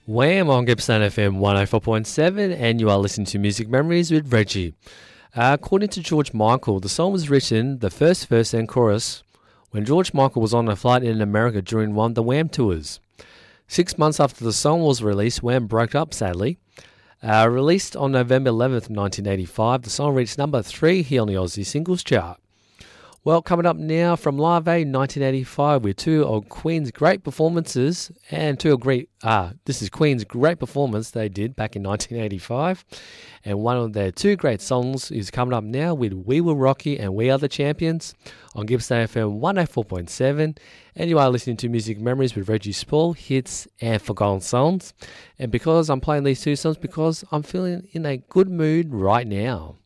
Wham on Gippsland FM 104.7, and you are listening to Music Memories with Reggie. According to George Michael, the song was written, the first verse and chorus, when George Michael was on a flight in America during one of the Wham tours. 6 months after the song was released, Wham broke up, sadly. Released on November 11th, 1985, the song reached number 3 here on the Aussie Singles Chart. Well, coming up now from Live Aid 1985 with two of Queen's great performances and this is Queen's great performance they did back in 1985, and one of their two great songs is coming up now with We Will Rock You and We Are the Champions on Gippsland FM 104.7, and you are listening to Music Memories with Reggie Spall, hits and forgotten songs. And because I'm playing these two songs, because I'm feeling in a good mood right now.